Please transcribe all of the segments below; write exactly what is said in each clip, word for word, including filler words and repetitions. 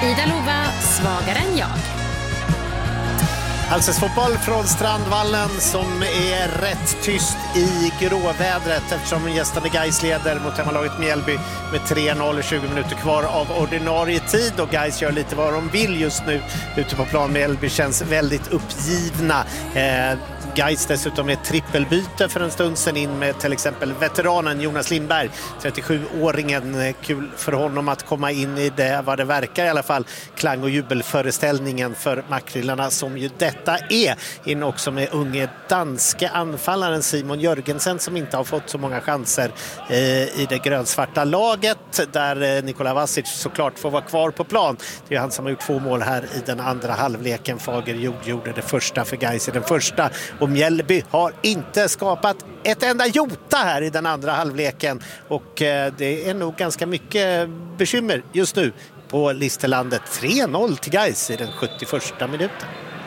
Ida Lova, svagare än jag. Allsvensk fotboll från Strandvallen som är rätt tyst i gråvädret eftersom gästande Gais leder mot hemmalaget Mjällby med tre noll, tjugo minuter kvar av ordinarie tid, och Gais gör lite vad de vill just nu ute på plan. Mjällby känns väldigt uppgivna. Eh, Gais dessutom är trippelbyte för en stund sedan in med till exempel veteranen Jonas Lindberg, trettiosjuåringen. Kul för honom att komma in i det, vad det verkar i alla fall, klang- och jubelföreställningen för makrillarna som ju detta är. In också med unge danske anfallaren Simon Jörgensen som inte har fått så många chanser eh, i det grönsvarta laget, där eh, Nikola Vasic såklart får vara kvar på plan. Det är han som har gjort två mål här i den andra halvleken. Fager Jord gjorde det första för Gais i den första. Och Mjällby har inte skapat ett enda jota här i den andra halvleken. Och eh, det är nog ganska mycket bekymmer just nu på Listerlandet. tre noll till Gais i den sjuttioförsta minuten.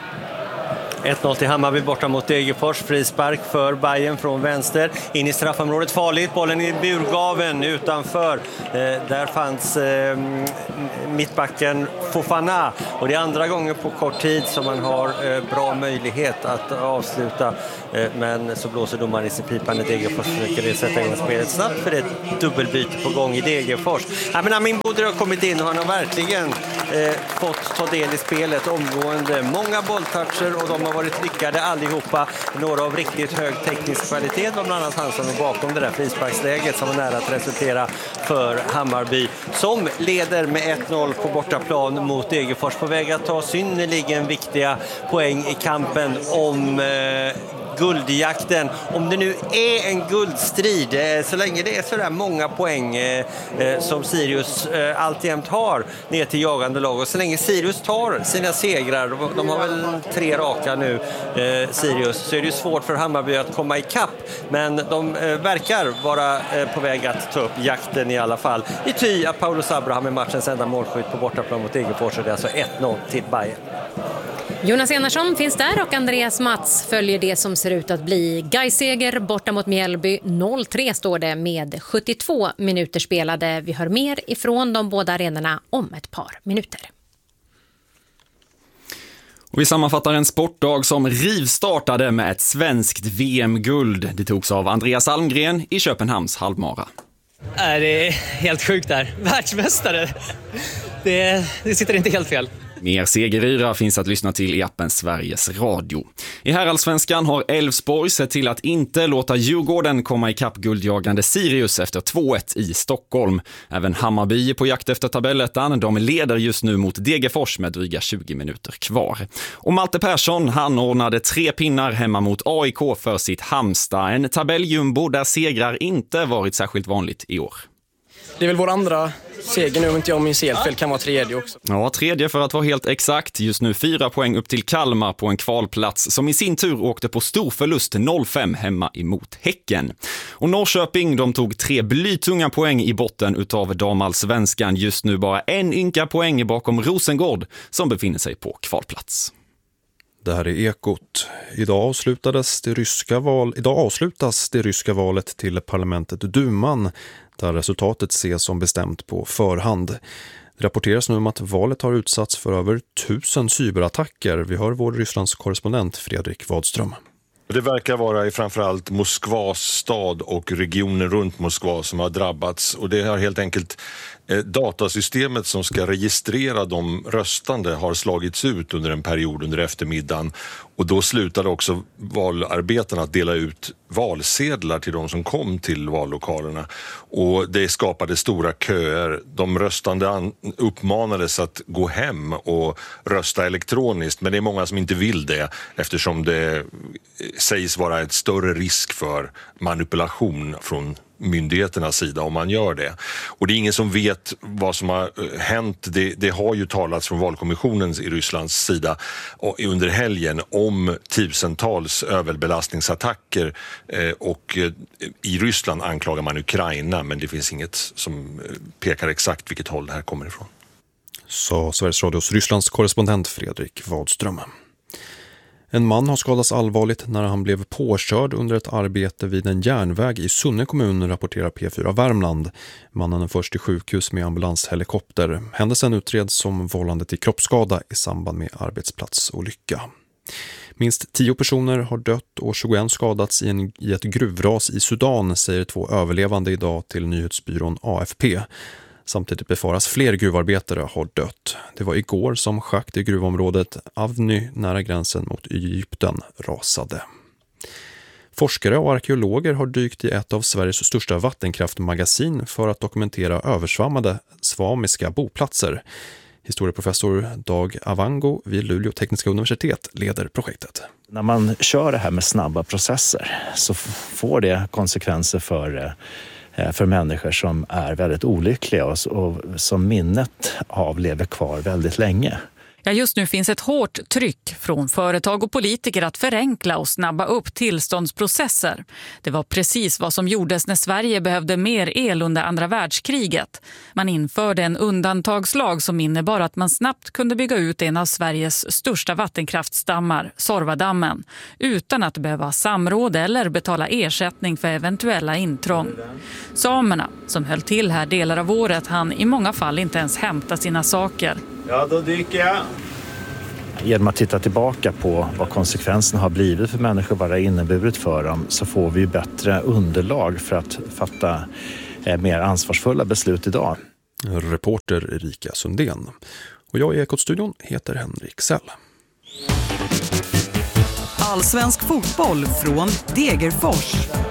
ett noll till Hammarby borta mot Degerfors. Frispark för Bayern från vänster. In i straffområdet farligt. Bollen i burgaven utanför. Eh, där fanns eh, mittbacken Fofana. Och det är andra gången på kort tid som man har eh, bra möjlighet att avsluta. Eh, men så blåser domaren i sin pipa när Degerfors försöker sätta igång spelet snabbt, för det är ett dubbelbyte på gång i Degerfors. Ja, men Amin Bodre har kommit in och han har verkligen eh, fått ta del i spelet omgående. Många bolltoucher och de har varit lyckade allihopa. Några av riktigt hög teknisk kvalitet var bland annat han som var bakom det där frisparksläget som var nära att resultera för Hammarby, som leder med ett noll på bortaplan mot Degerfors, på väg att ta synnerligen viktiga poäng i kampen om eh, guldjakten. Om det nu är en guldstrid, eh, så länge det är så där många poäng eh, eh, som Sirius eh, alltjämt har ner till jagande lag, och så länge Sirius tar sina segrar, de har väl tre raka nu, eh, Sirius, så är det ju svårt för Hammarby att komma i kapp, men de eh, verkar vara eh, på väg att ta upp jakten i alla fall. I ty att Paulo Abraham är matchens enda målskytt på bortaplan mot Degerfors, och det är alltså ett noll till Bayern. Jonas Enarsson finns där och Andreas Mats följer det som ser ut att bli Gais-seger borta mot Mjällby. noll tre står det med sjuttiotvå minuter spelade. Vi hör mer ifrån de båda arenorna om ett par minuter. Och vi sammanfattar en sportdag som rivstartade med ett svenskt V M-guld. Det togs av Andreas Almgren i Köpenhamns halvmara. Det är helt sjukt där. Världsmästare. Det, det sitter inte helt fel. Mer segeryra finns att lyssna till i appen Sveriges Radio. I herrallsvenskan har Elfsborg sett till att inte låta Djurgården komma i kapp guldjagande Sirius efter två ett i Stockholm. Även Hammarby är på jakt efter tabellettan. De leder just nu mot Degerfors med dryga tjugo minuter kvar. Och Malte Persson, han ordnade tre pinnar hemma mot A I K för sitt Halmstad. En tabelljumbo där segrar inte varit särskilt vanligt i år. Det är väl vår andra seger nu, om inte jag minns helt fel, kan vara tredje också. Ja, tredje för att vara helt exakt. Just nu fyra poäng upp till Kalmar på en kvalplats som i sin tur åkte på stor förlust noll fem hemma emot Häcken. Och Norrköping, de tog tre blytunga poäng i botten utav damallsvenskan. Just nu bara en ynka poäng bakom Rosengård som befinner sig på kvalplats. Det här är Ekot. Idag avslutades det ryska val, idag avslutas det ryska valet till parlamentet Duman, där resultatet ses som bestämt på förhand. Det rapporteras nu om att valet har utsatts för över tusen cyberattacker. Vi hör vår Rysslands korrespondent Fredrik Wadström. Det verkar vara i framförallt Moskvas stad och regionen runt Moskva som har drabbats, och det har helt enkelt eh, datasystemet som ska registrera de röstande har slagits ut under en period under eftermiddagen, och då slutade också valarbetarna att dela ut valsedlar till de som kom till vallokalerna, och det skapade stora köer. De röstande uppmanades att gå hem och rösta elektroniskt, men det är många som inte vill det eftersom det sägs vara ett större risk för manipulation från myndigheternas sida om man gör det. Och det är ingen som vet vad som har hänt. Det, det har ju talats från valkommissionens i Rysslands sida under helgen om tusentals överbelastningsattacker, och i Ryssland anklagar man Ukraina, men det finns inget som pekar exakt vilket håll det här kommer ifrån. Så Sveriges Radios Rysslands korrespondent Fredrik Wadström. En man har skadats allvarligt när han blev påkörd under ett arbete vid en järnväg i Sunne kommun, rapporterar P fyra Värmland. Mannen är först till sjukhus med ambulanshelikopter. Händelsen utreds som vållande till kroppsskada i samband med arbetsplatsolycka. Minst tio personer har dött och tjugoett skadats i, en, i ett gruvras i Sudan, säger två överlevande idag till nyhetsbyrån A F P. Samtidigt befaras fler gruvarbetare har dött. Det var igår som schakt i gruvområdet Avny nära gränsen mot Egypten rasade. Forskare och arkeologer har dykt i ett av Sveriges största vattenkraftmagasin för att dokumentera översvammade svamiska boplatser. Historieprofessor Dag Avango vid Luleå tekniska universitet leder projektet. När man kör det här med snabba processer så får det konsekvenser för, för människor som är väldigt olyckliga och, och som minnet av lever kvar väldigt länge. Ja, just nu finns ett hårt tryck från företag och politiker att förenkla och snabba upp tillståndsprocesser. Det var precis vad som gjordes när Sverige behövde mer el under andra världskriget. Man införde en undantagslag som innebar att man snabbt kunde bygga ut en av Sveriges största vattenkraftstammar, Sorvadammen, utan att behöva samråd eller betala ersättning för eventuella intrång. Samerna, som höll till här delar av året, hann i många fall inte ens hämta sina saker. Ja, då dyker jag. Genom att titta tillbaka på vad konsekvenserna har blivit för människor, vad det har inneburit för dem, så får vi bättre underlag för att fatta mer ansvarsfulla beslut idag. Reporter Erika Sundén. Och jag i Ekot-studion heter Henrik Sell. Allsvensk fotboll från Degerfors.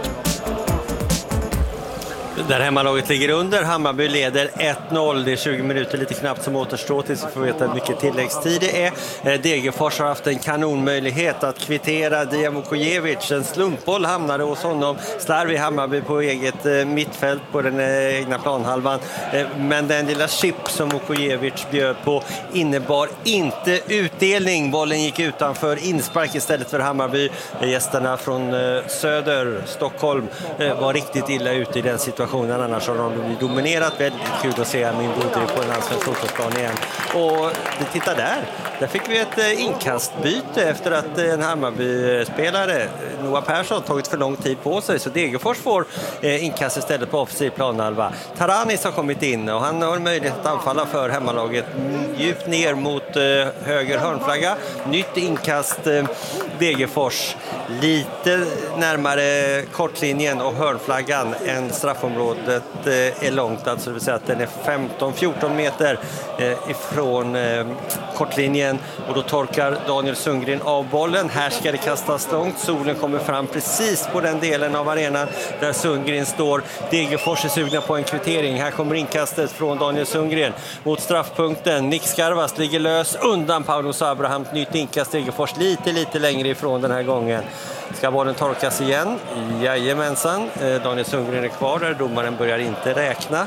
Där hemmalaget ligger under. Hammarby leder ett noll. Det är tjugo minuter lite knappt som återstår tills vi får veta hur mycket tilläggstid det är. Degerfors har haft en kanonmöjlighet att kvittera. Dijan Vukojevic, en slumpboll hamnade hos honom. Slarv i Hammarby på eget mittfält på den egna planhalvan. Men den lilla chip som Vukojevic bjöd på innebar inte utdelning. Bollen gick utanför, inspark istället för Hammarby. Gästerna från söder, Stockholm, var riktigt illa ute i den situationen. Annars har de dominerat. Väldigt kul att se min Bodri på en allsvensk fotbollsplan igen. Och titta där. Där fick vi ett inkastbyte efter att en Hammarby-spelare, Noah Persson, tagit för lång tid på sig. Så Degerfors får inkast istället på offensiv planhalva. Taranis har kommit in och han har möjlighet att anfalla för hemmalaget djupt ner mot höger hörnflagga. Nytt inkast Degerfors. Lite närmare kortlinjen och hörnflaggan än straffområdet är långt. Alltså det vill säga att den är femton fjorton meter ifrån kortlinjen. Och då torkar Daniel Sundgren av bollen. Här ska det kastas långt. Solen kommer fram precis på den delen av arenan där Sundgren står. Degerfors är sugna på en kvittering. Här kommer inkastet från Daniel Sundgren mot straffpunkten. Nick Skarvast ligger lös undan Paulus Abraham. Nytt inkast. Degerfors lite, lite längre ifrån den här gången. Ska bollen torkas igen? Jajamensan. Daniel Sundgren är kvar där. Domaren börjar inte räkna.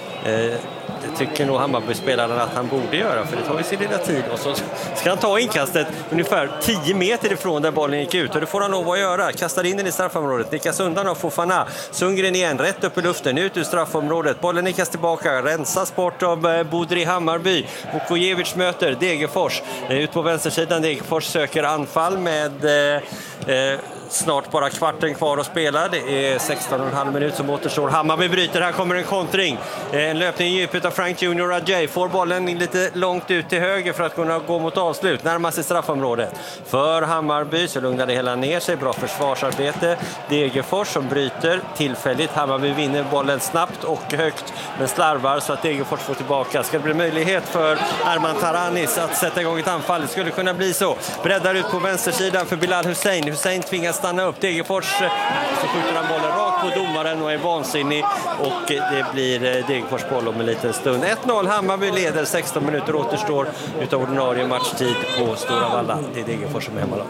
Det tycker nog Hammarby-spelaren att han borde göra, för det tar ju sin lilla tid. Och så ska han ta inkastet ungefär tio meter ifrån där bollen gick ut. Och det får han lov att göra. Kastar in den i straffområdet. Nickas undan av Fofana. Sundgren igen, rätt upp i luften, ut ur straffområdet. Bollen nickas tillbaka, rensas bort av Bodri Hammarby. Vukojevic möter Degerfors. Ut på vänstersidan, Degerfors söker anfall med... Eh, snart bara kvarten kvar att spela. Det är sexton och en halv minut som återstår. Hammarby bryter. Här kommer en kontring. En löpning i djupet av Frank Junior Ajay. Får bollen lite långt ut till höger för att kunna gå mot avslut. Närmar sig straffområdet. För Hammarby så lugnar det hela ner sig. Bra försvarsarbete. Degerfors som bryter tillfälligt. Hammarby vinner bollen snabbt och högt. Men slarvar så att Degerfors får tillbaka. Ska det bli möjlighet för Arman Taranis att sätta igång ett anfall? Det skulle kunna bli så. Breddar ut på vänstersidan för Bilal Hussein. Hussein tvingas stanna upp. Degerfors så skjuter han bollen rakt på domaren och är vansinnig. Och det blir Degerfors boll om en liten stund. ett noll, Hammarby leder. sexton minuter återstår utav ordinarie matchtid på Stora Valla. Det är Degerfors som är hemmalag.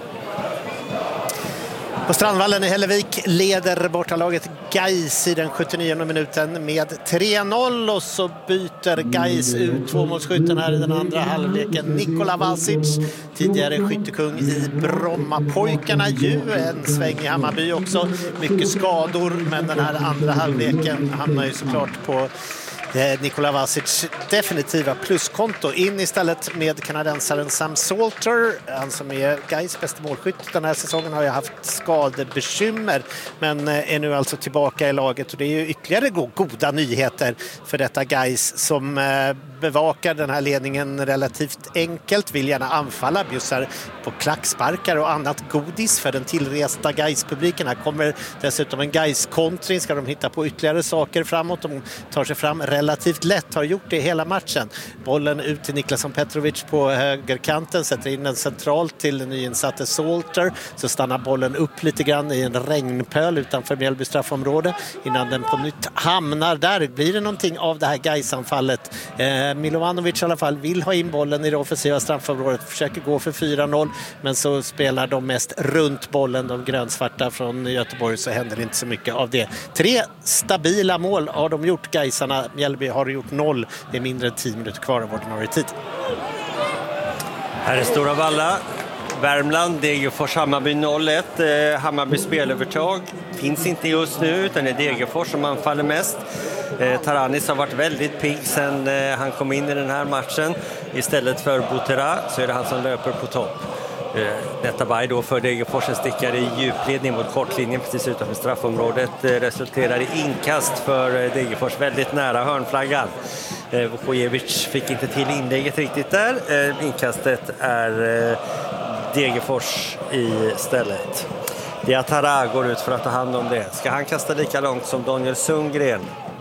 På Strandvallen i Hällevik leder bortalaget Gais i den sjuttionionde minuten med tre noll, och så byter Gais ut tvåmålsskytten här i den andra halvleken. Nikola Vasic, tidigare skyttekung i Brommapojkarna, ju en sväng i Hammarby också. Mycket skador, men den här andra halvleken hamnar ju såklart på Nikola Vasic definitiva pluskonto. In istället med kanadensaren Sam Salter, han som är Gais bästa målskytt den här säsongen, har ju haft skadebekymmer men är nu alltså tillbaka i laget, och det är ju ytterligare goda nyheter för detta Gais som bevakar den här ledningen relativt enkelt, vill gärna anfalla, bjussar på klacksparkar och annat godis för den tillresta Gais-publiken. Här kommer dessutom en Gais-kontring, ska de hitta på ytterligare saker framåt. De tar sig fram relativt lätt, har gjort det hela matchen. Bollen ut till Niklason Petrovic på högerkanten, sätter in den centralt till den nyinsatte Salter, så stannar bollen upp lite grann i en regnpöl utanför Mjällby straffområde innan den på nytt hamnar där. Blir det någonting av det här Gais-anfallet? Eh, Milovanovic i alla fall vill ha in bollen i det offensiva straffområdet, försöker gå för fyra noll, men så spelar de mest runt bollen, de grönsvarta från Göteborg, så händer det inte så mycket av det. Tre stabila mål har de gjort, Gaisarna. Mjällby har gjort noll. Det är mindre än tio minuter kvar av ordinarie tid. Här är Stora Valla. Värmland, Degerfors, Hammarby noll ett. Eh, Hammarby spelövertag finns inte just nu, utan det är Degerfors som anfaller mest. Eh, Taranis har varit väldigt pigg sen eh, han kom in i den här matchen. Istället för Butera så är det han som löper på topp. Eh, Netabay då för Degerfors, en stickare i djupledning mot kortlinjen precis utanför straffområdet. Eh, resulterar i inkast för eh, Degerfors väldigt nära hörnflaggan. Eh, Vukojevic fick inte till inlägget riktigt där. Eh, inkastet är eh, Degerfors i stället. Diatara går ut för att ta hand om det. Ska han kasta lika långt som Daniel Sundgren?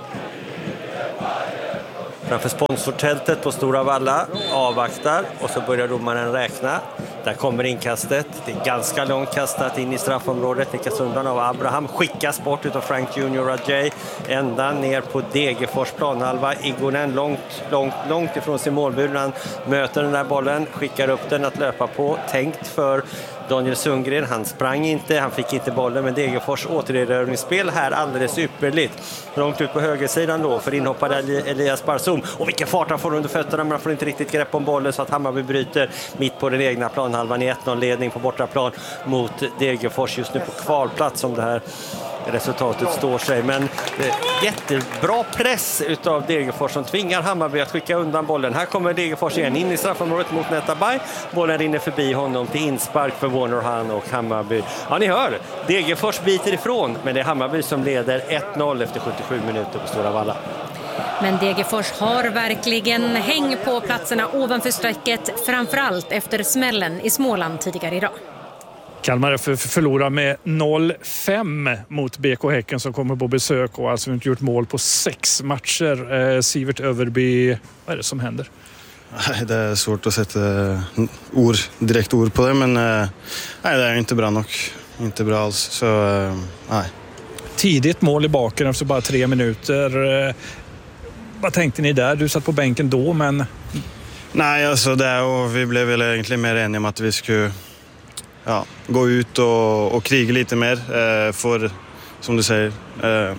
Framför sponsortältet på Stora Valla, avvaktar och så börjar domaren räkna. Där kommer inkastet. Det är ganska långt kastat in i straffområdet. Nickas undan av Abraham. Skickas bort utav Frank Junior Rajay. Ända ner på Degerfors planhalva. Igonen långt, långt, långt ifrån sin målbur. Han möter den där bollen. Skickar upp den att löpa på. Tänkt för Daniel Sundgren. Han sprang inte. Han fick inte bollen. Men Degerfors återerövringsspel här alldeles ypperligt. Långt ut på högersidan då för inhoppade Elias Barzum. Och vilken fart han får under fötterna. Men han får inte riktigt grepp om bollen så att Hammarby bryter mitt på den egna planhalvan i ett noll ledning på bortaplan mot Degerfors. Just nu på kvalplats som det här resultatet står sig. Men eh, jättebra press utav Degerfors som tvingar Hammarby att skicka undan bollen. Här kommer Degerfors igen in i straffområdet mot Netabay. Bollen rinner förbi honom till inspark för Warner Han och Hammarby. Ja, ni hör, Degerfors biter ifrån, men det är Hammarby som leder ett noll efter sjuttiosju minuter på Stora Valla. Men Degerfors har verkligen häng på platserna ovanför strecket, framförallt efter smällen i Småland tidigare idag. Kalmar F F förlorar med noll fem mot B K Häcken som kommer på besök och alltså inte gjort mål på sex matcher. Eh, Sivert Överby, vad är det som händer? Det är svårt att sätta ord, direkt ord på det, men eh, nej, det är inte bra nog. Inte bra alls, så eh, nej. Tidigt mål i baken efter bara tre minuter. Eh, vad tänkte ni där? Du satt på bänken då, men... Nej, alltså det, och vi blev väl egentligen mer eniga om att vi skulle ja, gå ut och, och kriga lite mer. Eh, för, som du säger, eh,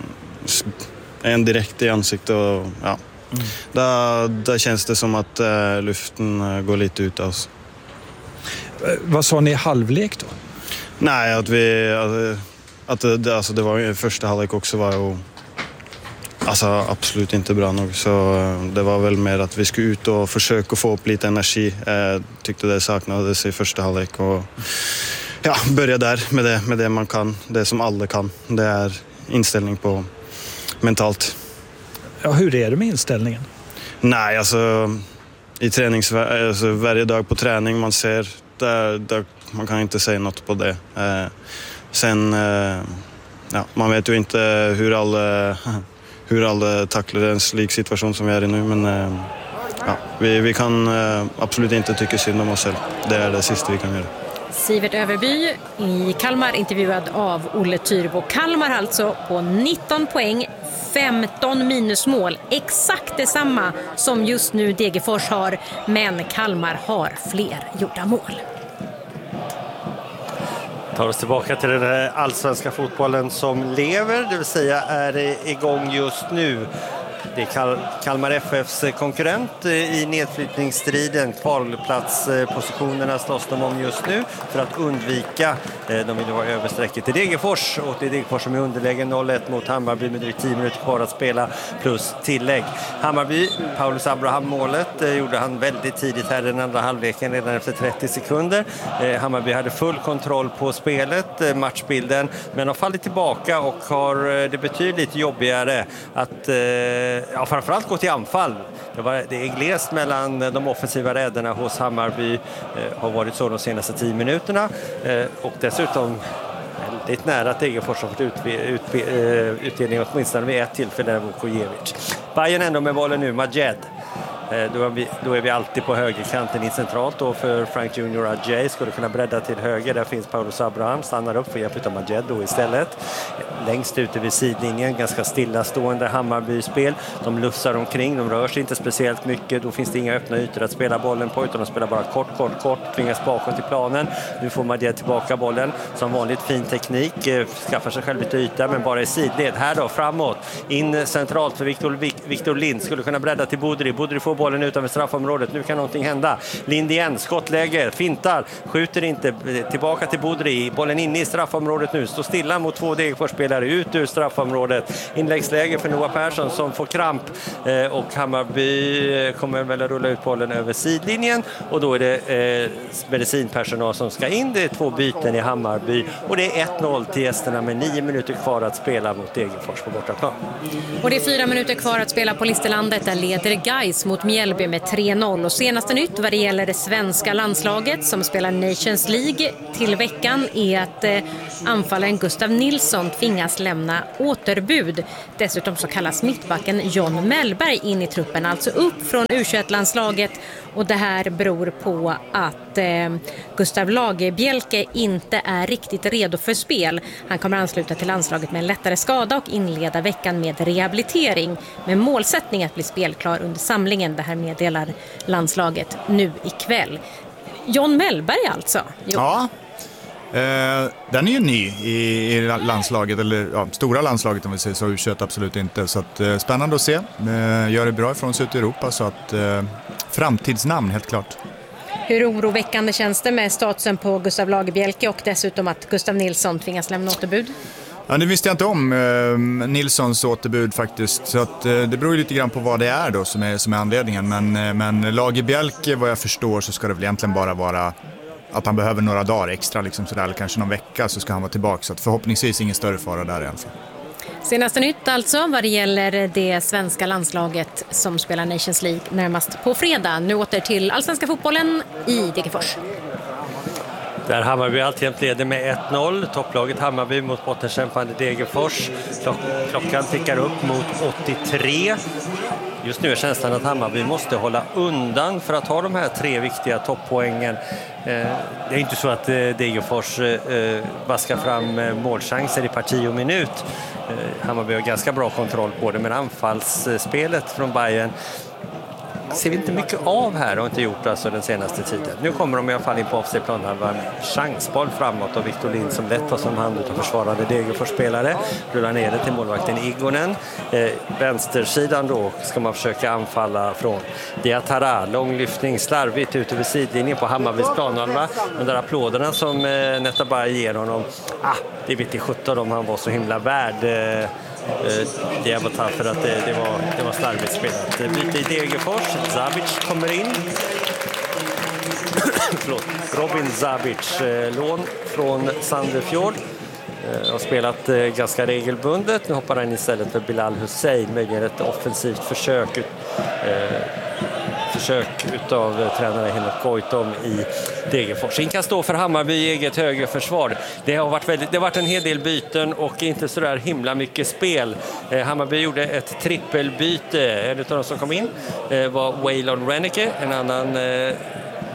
en direkt i ansiktet och ja. Mm. Där, där känns det som att eh, luften går lite ut av oss. Eh, vad sa ni i halvlek då? Nej, att vi... Att, att det, alltså det var första halvlek också var ju alltså absolut inte bra nog, så det var väl mer att vi skulle ut och försöka få upp lite energi. Jag tyckte det saknades i första halvlek och ja, börja där med det, med det man kan, det som alla kan. Det är inställning på mentalt. Ja, hur är det med inställningen? Nej, alltså i tränings, alltså, varje dag på träning man ser, där, där, man kan inte säga något på det. Eh, sen, eh, ja, man vet ju inte hur alla, hur alla tacklar en slik situation som vi är i nu, men eh, ja, vi, vi kan eh, absolut inte tycka synd om oss själv. Det är det sista vi kan göra. Sivert Överby i Kalmar, intervjuad av Olle Tyrbo. Kalmar alltså på nitton poäng, femton minusmål. Exakt detsamma som just nu Degerfors har, men Kalmar har fler gjorda mål. Tar oss tillbaka till den här allsvenska fotbollen som lever, det vill säga är igång just nu. det är Kal- Kalmar F F:s konkurrent i nedflyttningsstriden. Kvalplatspositionerna slåss de om just nu för att undvika. De vill vara översträcket till Degerfors, och det är Degerfors som är underläge noll ett mot Hammarby med drygt tio minuter kvar att spela plus tillägg. Hammarby, Paulus Abraham målet gjorde han väldigt tidigt här den andra halvleken, redan efter trettio sekunder. Hammarby hade full kontroll på spelet, matchbilden, men har fallit tillbaka och har det betydligt jobbigare att ja, framförallt gå till anfall. Det, var, det är glest mellan de offensiva räderna hos Hammarby, eh, har varit så de senaste tio minuterna, eh, och dessutom väldigt nära att Degerfors har fått ut, ut, ut, utdelning åtminstone vid ett tillfälle av Vukojevic. Bayern ändå med bollen nu, Majed. Då är, vi, då är vi alltid på högerkanten i centralt, då för Frank junior Adjei skulle kunna bredda till höger. Där finns Paulus Abraham, stannar upp för hjälp av Majed då istället. Längst ute vid sidlinjen, ganska stillastående Hammarby-spel. De lussar omkring, de rör sig inte speciellt mycket. Då finns det inga öppna ytor att spela bollen på, utan de spelar bara kort, kort, kort. Tvingas bakåt i planen. Nu får Majed tillbaka bollen. Som vanligt fin teknik, skaffar sig själv lite yta, men bara i sidled. Här då, framåt. In centralt för Victor, Victor Lind. Skulle kunna bredda till Bodri. Bodri får bollen utanför straffområdet. Nu kan någonting hända. Lind igen, skottläge, fintar, skjuter inte, tillbaka till Bodri. Bollen inne i straffområdet nu. Står stilla mot två Degerfors-spelare ut ur straffområdet. Inläggsläge för Noah Persson som får kramp, och Hammarby kommer väl att rulla ut bollen över sidlinjen, och då är det eh, medicinpersonal som ska in. Det är två byten i Hammarby, och det är ett noll till gästerna med nio minuter kvar att spela mot Degerfors på bortaplan. Och det är fyra minuter kvar att spela på Listerlandet. Där leder Gais mot Mjällby med tre noll. Och senaste nytt vad det gäller det svenska landslaget som spelar Nations League till veckan är att eh, anfallaren Gustav Nilsson tvingas lämna återbud. Dessutom så kallas mittbacken John Mellberg in i truppen, alltså upp från U tjugoett-landslaget. Och det här beror på att eh, Gustav Lagerbielke inte är riktigt redo för spel. Han kommer ansluta till landslaget med en lättare skada och inleda veckan med rehabilitering. Med målsättning att bli spelklar under samlingen. Det här meddelar landslaget nu ikväll. John Mellberg alltså. Jo. Ja. Eh, den är ju ny i, i landslaget, eller ja, stora landslaget om vi säger så, U tjugoett absolut inte. Så att, eh, spännande att se. Eh, gör det bra ifrån sig ut i Europa, så att eh, framtidsnamn helt klart. Hur oroväckande känns det med statusen på Gustav Lagerbielke och dessutom att Gustav Nilsson tvingas lämna återbud? Ja, det visste jag inte om eh, Nilssons återbud faktiskt, så att, eh, det beror ju lite grann på vad det är då som är, som är anledningen. Men, eh, men Lagerbielke, vad jag förstår, så ska det väl egentligen bara vara att han behöver några dagar extra, liksom sådär, eller kanske någon vecka, så ska han vara tillbaka. Så att förhoppningsvis ingen större fara där i alla fall. Senaste nytt alltså vad det gäller det svenska landslaget som spelar Nations League närmast på fredag. Nu åter till allsvenska fotbollen i Degerfors. Där Hammarby alltjämt leder med ett noll. Topplaget Hammarby mot bottenkämpande Degerfors. Klock- klockan tickar upp mot åttiotre. Just nu är känslan att Hammarby måste hålla undan för att ha de här tre viktiga topppoängen. Det är inte så att Degerfors vaskar fram målchanser i parti och minut. Hammarby har ganska bra kontroll på det, men anfallsspelet från Bayern ser vi inte mycket av här och inte gjort alltså den senaste tiden. Nu kommer de i alla fall in på offside-plan. Det var en chansboll framåt av Victor Lind som lätt tar som hand utav försvarade Degerfors-spelare. Rullar ner det till målvakten Igonen. Eh, vänstersidan då ska man försöka anfalla från Diatara. Långlyftning, slarvigt ute vid sidlinjen på Hammarbys planhalva. De där applåderna som eh, Netabay ger honom. Ah, det vet i sjutton om han var så himla värd. Eh, Det var tack för att det, det var det var starkt spelat. Byte i Degerfors. Zabic kommer in. Förlåt. Robin Zabic, lån från Sandefjord. Har spelat ganska regelbundet. Nu hoppar han istället för Bilal Hussein. Möjligen ett offensivt försök ut, eh, försök utav tränare Henrik Goitom i Degerfors. In kan stå för Hammarby i eget högerförsvar. Det har varit väldigt, det har varit en hel del byten och inte så där himla mycket spel. Eh, Hammarby gjorde ett trippelbyte. En av de som kom in eh, var Waylon Rennicke, en annan eh,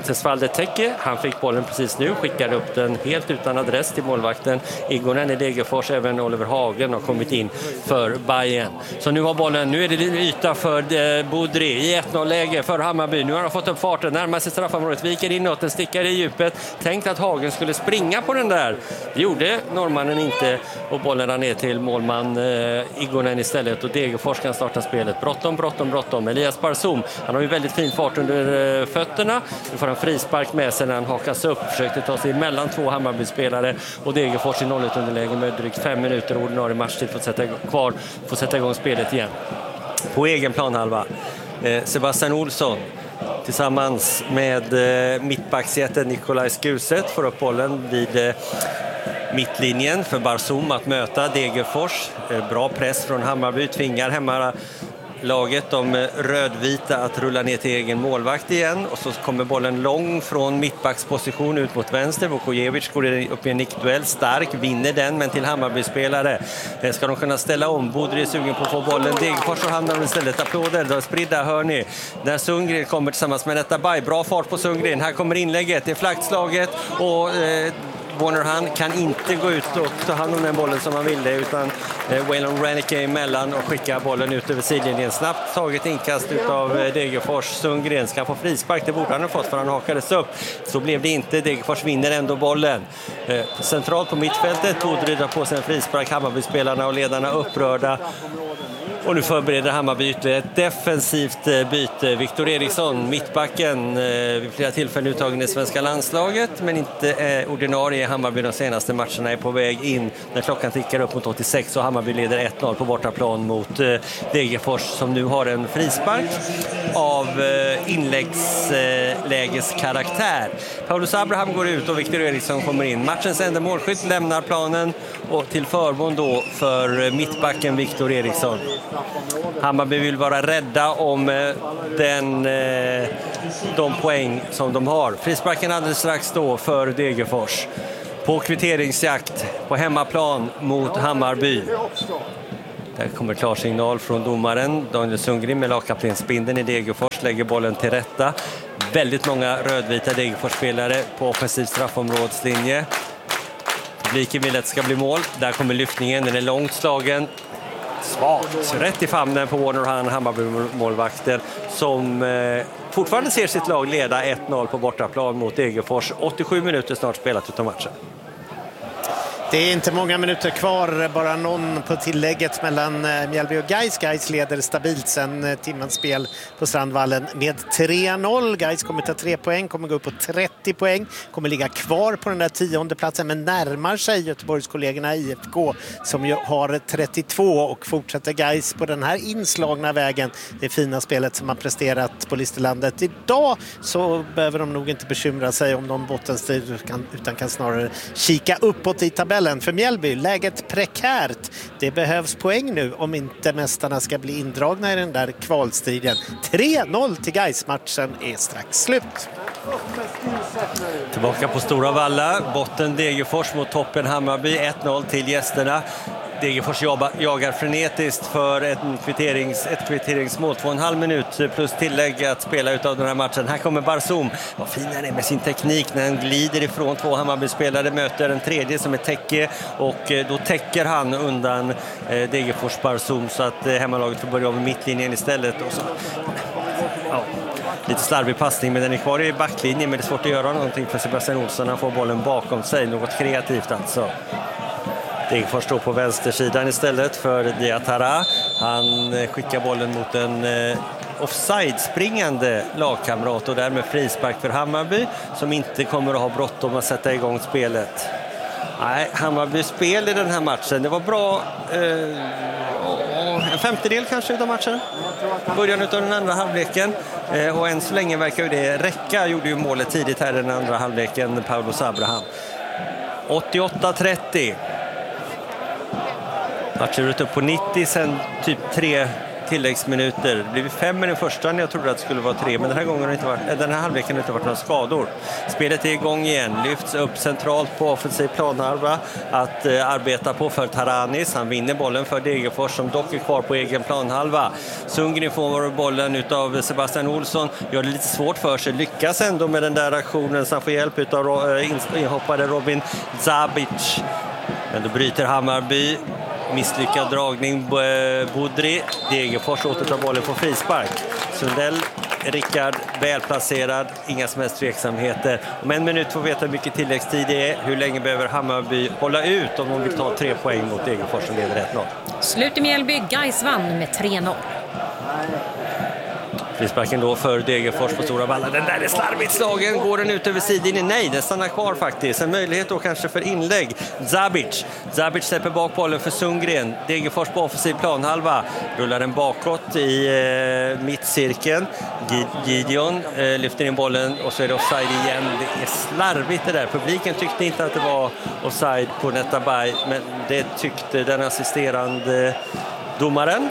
Tesvalde Teke, han fick bollen precis nu, skickade upp den helt utan adress till målvakten Igonen i Degerfors. Även Oliver Hagen har kommit in för Bayern. Så nu har bollen, nu är det yta för eh, Budri i ett noll-läge för Hammarby. Nu har han fått upp farten, närmar sig straffområdet, viker inåt, den stickar i djupet. Tänkt att Hagen skulle springa på den där. Det gjorde norrmannen inte och bollen rann ner till målman eh, Igonen istället och Degerfors kan starta spelet. Bråttom, bråttom, bråttom. Elias Barsum, han har ju väldigt fin fart under eh, fötterna. Nu får han frispark med sig när han hakas upp. Försökte ta sig mellan två Hammarby-spelare och Degerfors i noll ett underläge med drygt fem minuter ordinarie matchtid för att sätta kvar, för att sätta igång spelet igen. På egen planhalva. Eh, Sebastian Olsson tillsammans med eh, mittbacksjätten Nikolaj Skuset får upp bollen vid eh, mittlinjen för Barsum att möta Degerfors. Eh, bra press från Hammarby, tvingar hemma laget, de rödvita, att rulla ner till egen målvakt igen. Och så kommer bollen lång från mittbacksposition ut mot vänster. Vukojevic går upp i en nickduell, stark, vinner den, men till Hammarby-spelare. Ska de kunna ställa om? Budri är sugen på att få bollen. Degerfors och hamnar istället. Applåder, då spridda hör ni. När Sundgren kommer tillsammans med detta Bay. Bra fart på Sundgren. Här kommer inlägget, det är flaggslaget och eh, Warner han kan inte gå ut och ta hand om den bollen som han ville, utan eh, Waylon Rennicke emellan och skicka bollen ut över sidlinjen. Snabbt taget inkast av eh, Degerfors. Sundgren ska få frispark, det borde han ha fått för han hakades upp. Så blev det inte, Degerfors vinner ändå bollen. Eh, centralt på mittfältet, Budri drar på sig en frispark, Hammarby-spelarna och ledarna upprörda. Och nu förbereder Hammarby ytterligare ett defensivt byte. Viktor Eriksson, mittbacken, vid flera tillfällen uttagen i svenska landslaget, men inte eh, ordinarie i Hammarby de senaste matcherna, är på väg in när klockan tickar upp mot åttiosex och Hammarby leder ett noll på bortaplan mot eh, Degerfors som nu har en frispark av eh, inläggslägeskaraktär. Eh, Paulus Abraham går ut och Viktor Eriksson kommer in. Matchens enda målskytt lämnar planen och till förmån då för mittbacken Viktor Eriksson. Hammarby vill vara rädda om den, de poäng som de har. Frisparken alldeles strax då för Degerfors. På kvitteringsjakt på hemmaplan mot Hammarby. Där kommer klarsignal från domaren. Daniel Sundgren med lagkaptensbindeln i Degerfors lägger bollen till rätta. Väldigt många rödvita Degerfors-spelare på offensiv straffområdslinje. Publiken vill att det ska bli mål. Där kommer lyftningen, den är långt slagen. Svagt, rätt i famnen på Warner han, Hammarby-målvakten som eh, fortfarande ser sitt lag leda ett noll på bortaplan mot Degerfors. åttiosju minuter snart spelat utav matchen. Det är inte många minuter kvar, bara någon på tillägget mellan Mjällby och Gais. Gais leder stabilt sen timmans spel på Strandvallen med tre noll. Gais kommer ta tre poäng, kommer gå upp på trettio poäng, kommer ligga kvar på den där tionde platsen, men närmar sig Göteborgskollegorna I F K som ju har trettiotvå och fortsätter Gais på den här inslagna vägen. Det fina spelet som har presterat på Listerlandet idag, så behöver de nog inte bekymra sig om de bottenstrid utan kan snarare kika uppåt i tabellen. För Mjällby, läget prekärt. Det behövs poäng nu om inte mästarna ska bli indragna i den där kvalstriden. tre noll till Gais, matchen är strax slut. Tillbaka på Stora Valla, botten Degerfors mot toppen Hammarby, ett noll till gästerna. Degerfors jagar frenetiskt för ett, kvitterings, ett kvitteringsmål, två och en halv minut plus tillägg att spela ut av den här matchen. Här kommer Barsum, vad fin han är med sin teknik när han glider ifrån två Hammarby-spelare, möter en tredje som är Teke och då täcker han undan eh, Degerfors Barsum så att eh, hemmalaget får börja av mittlinjen istället. Och så, ja, lite slarvig passning, men den är kvar i backlinjen, men det är svårt att göra någonting för Sebastian Olsson. Han får bollen bakom sig, något kreativt alltså. Degerfors står på vänstersidan istället för Diatara. Han skickar bollen mot en eh, offside-springande lagkamrat och därmed frispark för Hammarby som inte kommer att ha bråttom att sätta igång spelet. Nej, Hammarbys spel i den här matchen, det var bra. Eh, en femtedel kanske av matchen. Början av den andra halvleken. Eh, och än så länge verkar ju det räcka. Gjorde ju målet tidigt här i den andra halvleken, Paulus Abraham. åttioåtta trettio. Matchen ut upp på nittio, sen typ tre tilläggsminuter. Det blev fem i den första när jag trodde att det skulle vara tre, men den här gången har det inte varit, den här halvleken har det inte varit några skador. Spelet är igång igen, lyfts upp centralt på offensiv planhalva att eh, arbeta på för Taranis. Han vinner bollen för Degerfors som dock är kvar på egen planhalva. Sundgren får bollen utav Sebastian Olsson, gör det lite svårt för sig, lyckas ändå med den där aktionen så han får hjälp utav eh, inhoppade Robin Zabic. Men då bryter Hammarby. Misslyckad dragning, Budri. Degerfors återtar bollen på frispark. Sundell, Rickard, välplacerad. Inga som helst tveksamheter. Om en minut får vi veta hur mycket tilläggstid det är. Hur länge behöver Hammarby hålla ut om de vill ta tre poäng mot Degerfors som leder ett noll. Slut i Mjällby, Gais vann med tre noll. Frisparken då för Degerfors på Stora Valla. Den där är slarvigt slagen. Går den ut över sidlinjen? Nej, den stannar kvar faktiskt. En möjlighet då kanske för inlägg. Zabic. Zabic släpper bak bollen för Sundgren. Degerfors på offensiv planhalva. Rullar den bakåt i eh, mittcirkeln. Gideon eh, lyfter in bollen och så är det offside igen. Det är slarvigt det där. Publiken tyckte inte att det var offside på Netabay, men det tyckte den assisterande domaren.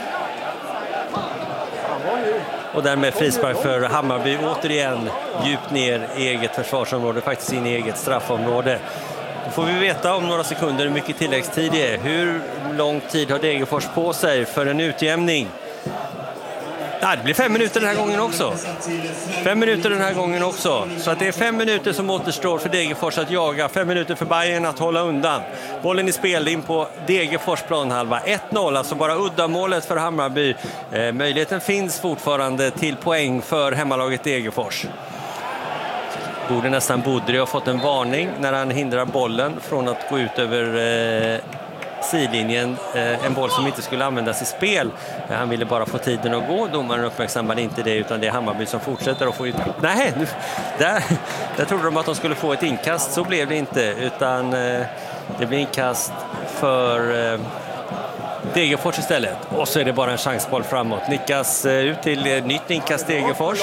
Och därmed frispark för Hammarby återigen djupt ner i eget försvarsområde, faktiskt in i eget straffområde. Då får vi veta om några sekunder hur mycket tilläggstid det är. Hur lång tid har Degerfors på sig för en utjämning? Nej, det blir fem minuter den här gången också. Fem minuter den här gången också. Så att det är fem minuter som återstår för Degerfors att jaga. Fem minuter för Bayern att hålla undan. Bollen i spel in på Degerfors planhalva. ett noll, alltså bara uddamålet för Hammarby. Eh, möjligheten finns fortfarande till poäng för hemmalaget Degerfors. Borde nästan Budri ha fått en varning när han hindrar bollen från att gå ut över eh, sidlinjen. Eh, en boll som inte skulle användas i spel. Eh, han ville bara få tiden att gå. Domaren uppmärksammade inte det, utan det är Hammarby som fortsätter att få ut. Nej, nu, där, där trodde de att de skulle få ett inkast. Så blev det inte, utan eh, det blir inkast för eh, Degerfors istället. Och så är det bara en chansboll framåt. Nickas eh, ut till eh, nytt inkast Degerfors.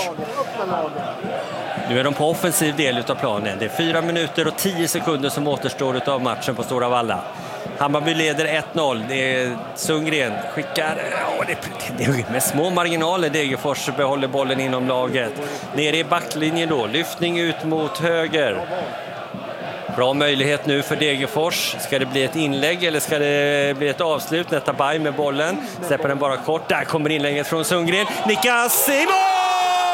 Nu är de på offensiv del utav planen. Det är fyra minuter och tio sekunder som återstår utav matchen på Stora Valla. Hammarby leder ett noll. Det är Sundgren skickar. Oh, det, det är med små marginaler. Degerfors behåller bollen inom laget. Nere i backlinjen då. Lyftning ut mot höger. Bra möjlighet nu för Degerfors. Ska det bli ett inlägg eller ska det bli ett avslut? Netabay med bollen. Släpper den bara kort. Där kommer inlägget från Sundgren. Nickas i mål!